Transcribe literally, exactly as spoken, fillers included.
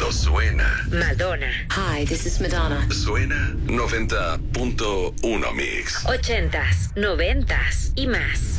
Cuando suena. Madonna. Hi, this is Madonna. Suena noventa punto uno Mix. Ochentas, noventas y más.